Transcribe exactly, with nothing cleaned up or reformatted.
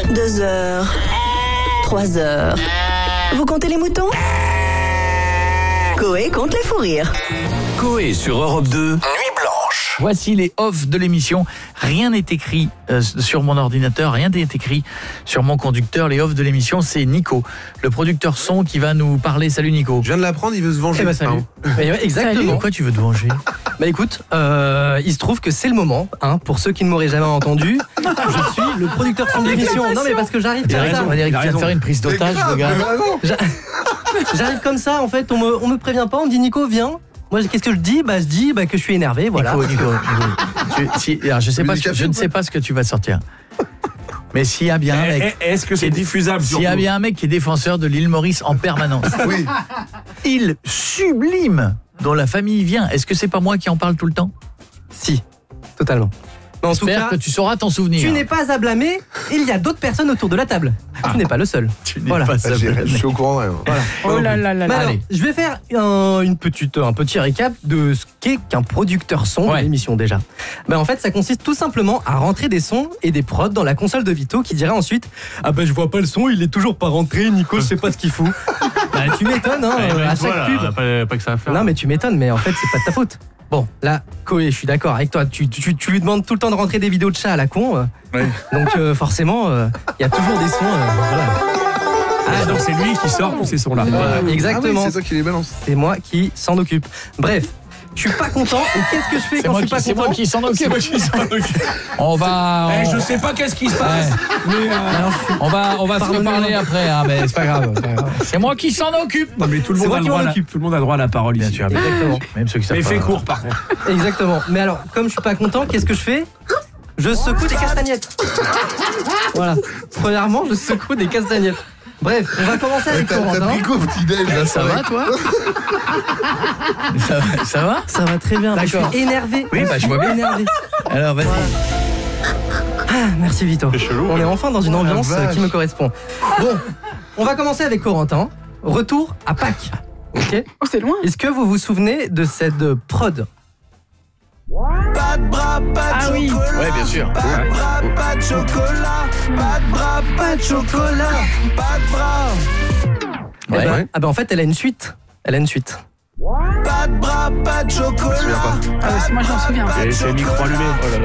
Deux heures. Trois heures. Vous comptez les moutons ? Coé compte les fous rires. Coé sur Europe deux, Nuit Blanche. Voici les offs de l'émission. Rien n'est écrit euh, sur mon ordinateur, rien n'est écrit sur mon conducteur. Les offs de l'émission, c'est Nico, le producteur son qui va nous parler. Salut Nico. Je viens de l'apprendre, il veut se venger. Eh bah, salut. Mais ouais, exactement. Pourquoi tu veux te venger ? Bah écoute, euh, il se trouve que c'est le moment, hein, pour ceux qui ne m'auraient jamais entendu. Je suis le producteur son de l'émission. Non mais parce que j'arrive Il a comme ça. raison, on va dire qu'il vient de faire une prise d'otage, le gars. J'a- J'arrive comme ça, en fait, on me, on me prévient pas, on me dit Nico, viens. Moi, qu'est-ce que je dis ? Bah, je dis bah, que je suis énervé, voilà. Nico, Nico, Nico. Tu- si- alors, je sais pas, ce que- je ne sais pas ce que tu vas sortir. Mais s'il y a bien un mec, Est-ce que c'est diffusable s'il y a surtout bien un mec qui est défenseur de l'île Maurice en permanence, Oui. île sublime dont la famille vient, est-ce que c'est pas moi qui en parle tout le temps ? Si, totalement. Mais en tout J'espère cas, que tu sauras t'en souvenir. tu n'es pas à blâmer, il y a d'autres personnes autour de la table. Tu n'es pas le seul. Tu n'es Voilà. pas Bah, j'ai- ça. je suis au courant. Ouais. Voilà. Oh là là là Mais là. alors, Allez. je vais faire un, une petite, un petit récap de ce qu'est qu'un producteur son Ouais. de l'émission déjà. Ben, en fait, ça consiste tout simplement à rentrer des sons et des prods dans la console de Vito qui dira ensuite « Ah ben je vois pas le son, il est toujours pas rentré, Nico, je sais pas ce qu'il fout. » Bah, tu m'étonnes, hein, à chaque pub. Pas, pas que ça à faire. Non mais tu m'étonnes, mais en fait c'est pas de ta faute. Bon, là, Coé, je suis d'accord avec toi. Tu, tu, tu lui demandes tout le temps de rentrer des vidéos de chat à la con. euh, Ouais. Donc euh, forcément, il y a toujours des sons. euh, voilà. Ah, donc c'est lui qui sort tous ces sons-là. Voilà, Ah oui, exactement. c'est toi qui les balance. C'est moi qui s'en occupe. Bref, je suis pas content. Et qu'est-ce que je fais C'est quand moi, je suis qui, pas c'est content moi qui s'en occupe. moi qui s'en occupe. On va. Eh, on- je sais pas qu'est-ce qui se passe. Mais euh, On va, on va se Pardonnez-moi. reparler après, hein, mais c'est pas grave. c'est pas grave. C'est moi qui s'en occupe. non, mais tout le C'est monde moi a le qui droit. m'en à la- occupe. Tout le monde a droit à la parole Bien ici. sûr, bien Exactement. Même ceux qui savent Mais pas. fais court par contre. Exactement. Mais alors, comme je suis pas content, qu'est-ce que je fais ? Je secoue des castagnettes. Voilà. Premièrement, je secoue des castagnettes. Bref, on va commencer avec T'as t'as Corentin. pris quoi au petit-déj là? Ça va, toi ça, va- ça va Ça va très bien. Bah, je D'accord. suis énervé. Oui, bah, je vois bien. énervé. Alors, vas-y. Ah, merci Vito. On est enfin dans une Oh la ambiance vache. qui me correspond. Bon, on va commencer avec Corentin. Retour à Pâques. Ok. Oh, c'est loin. Est-ce que vous vous souvenez de cette euh, prod ? Pas de bras, pas de Ah oui. chocolat. Ouais, bien sûr. Pas de bras, pas de chocolat. Pas de bras, pas de chocolat. Pas de bras. Eh Ouais. ben, ah ben en fait, elle a une suite. Elle a une suite. Pas de bras, pas de chocolat. Ah, ouais, moi, je m'en souviens. Pas de Et c'est le micro chocolat. allumé. Oh là là.